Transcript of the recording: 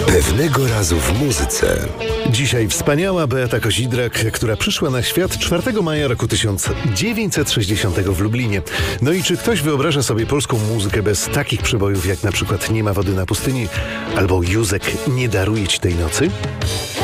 Pewnego razu w muzyce. Dzisiaj wspaniała Beata Kozidrak, która przyszła na świat 4 maja roku 1960 w Lublinie. No i czy ktoś wyobraża sobie polską muzykę bez takich przebojów jak na przykład Nie ma wody na pustyni albo Józek, nie daruje ci tej nocy?